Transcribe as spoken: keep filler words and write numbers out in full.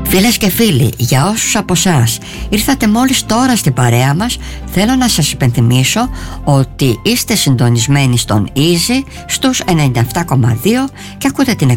Φίλες και φίλοι, για όσους από εσάς ήρθατε μόλις τώρα στην παρέα μας, θέλω να σας υπενθυμίσω ότι είστε συντονισμένοι στον Easy στους ενενήντα επτά κόμμα δύο και ακούτε την